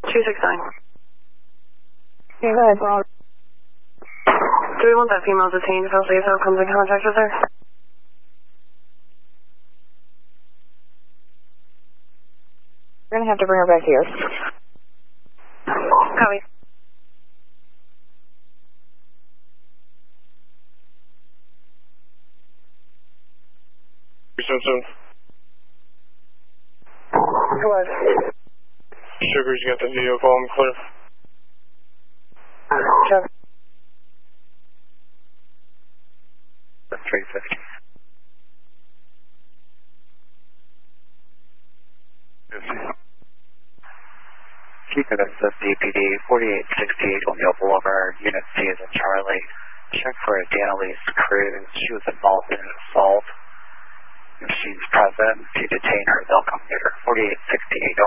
269. Okay, go ahead, Ron. Do we want that female detained if LCSO comes in contact with her? We're going to have to bring her back here. Copy. Go ahead. Sugars, you got the video call me clear. Check. 350. Keep it at DPD 4868 O'Neill Boulevard, Unit C is in Charlie. Check for a Danelise Cruz. She was involved in an assault. If she's present, if you detain her, they'll come get her. 4868